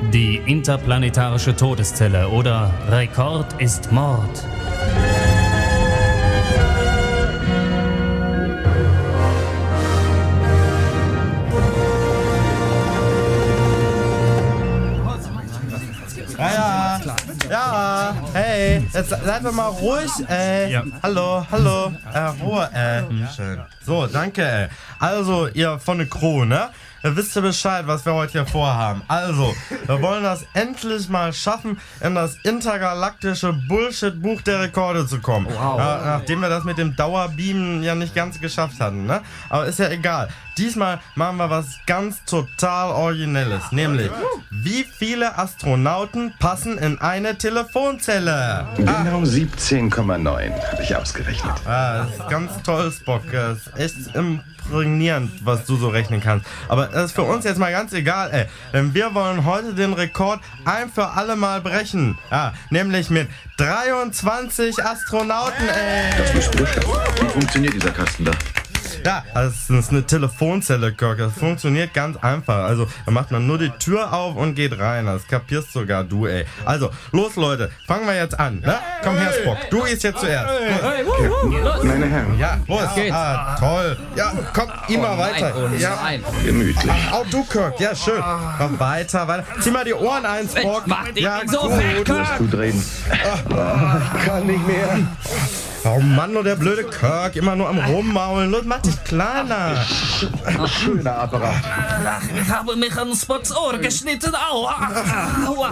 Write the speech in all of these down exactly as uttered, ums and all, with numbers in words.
Die interplanetarische Todeszelle oder Rekord ist Mord. Ja, ja, ja, hey, jetzt seid doch mal ruhig, ey. Ja. Hallo, hallo, äh, Ruhe, äh. Schön. So, danke, ey. Also, ihr von der Crew, ne? Ihr wisst ja Bescheid, was wir heute hier vorhaben. Also, wir wollen das endlich mal schaffen, in das intergalaktische Bullshit-Buch der Rekorde zu kommen. Wow. Ja, nachdem wir das mit dem Dauerbeamen ja nicht ganz geschafft hatten, ne? Aber ist ja egal. Diesmal machen wir was ganz total Originelles. Nämlich, wie viele Astronauten passen in eine Telefonzelle? Genau siebzehn Komma neun habe ich ausgerechnet. Ah, das ist ganz toll, Spock. Das ist echt imprägnierend, was du so rechnen kannst. Aber das ist für uns jetzt mal ganz egal, ey. Denn wir wollen heute den Rekord ein für alle Mal brechen. Ja, nämlich mit dreiundzwanzig Astronauten, ey. Das musst du schaffen. Wie funktioniert dieser Kasten da? Ja, das ist eine Telefonzelle, Kirk. Das funktioniert ganz einfach. Also, da macht man nur die Tür auf und geht rein. Das kapierst sogar du, ey. Also, los, Leute. Fangen wir jetzt an, ne? Komm her, Spock. Du gehst jetzt zuerst. Meine Herren, Ja, los. geht's. Ah, toll. Ja, komm, immer weiter. Ja. gemütlich. Auch du, Kirk. Ja, schön. Komm, weiter, weiter. Zieh mal die Ohren ein, Spock. Mach dich Ja, nicht so gut. fett, Kirk. Lass gut reden. Ich kann nicht mehr. Oh Mann, nur der blöde Kirk. Immer nur am Rummaulen. Los, mach dich kleiner. Schöner Apparat. Ich habe mich an Spocks Ohr geschnitten. Aua. Aua.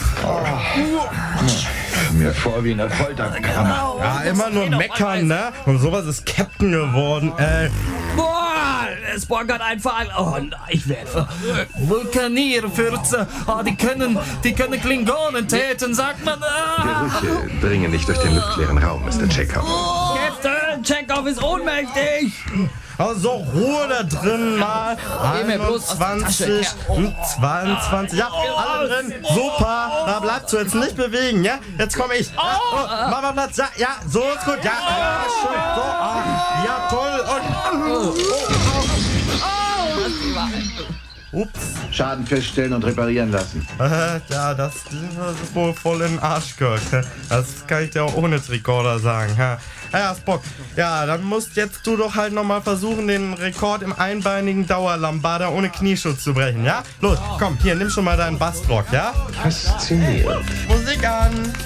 Mir vor wie in der Folterkammer. Ja, immer nur meckern, ne? Und sowas ist Captain geworden, ey. Boah, Spock hat einfach... Oh nein, ich werde... Vulkanierfürze. Oh, die können... Die können Klingonen täten, sagt man. Ah. Gerüche dringen nicht durch den luftleeren Raum, Mister Chekhov. Captain, Chekhov ist ohnmächtig. Also Ruhe da drin mal. Geh mir bloß aus der einundzwanzig, zweiundzwanzig, ja, alle drin. Super, da bleibst du jetzt nicht bewegen, ja? Jetzt komme ich. Ja, oh, mach mal Platz. Ja, ja, so ist gut. Ja, ja, schön. So, ah, ja, toll. Und, ups. Schaden feststellen und reparieren lassen. Äh, ja, das ist wohl voll in den Arsch, Kirk. Das kann ich dir auch ohne Rekorder sagen. Ja, ja, Spock. Ja, dann musst jetzt du doch halt nochmal versuchen, den Rekord im einbeinigen Dauerlambada ohne Knieschutz zu brechen, ja? Los, komm, hier, nimm schon mal deinen Bastrock, ja? Faszinierend. Musik an!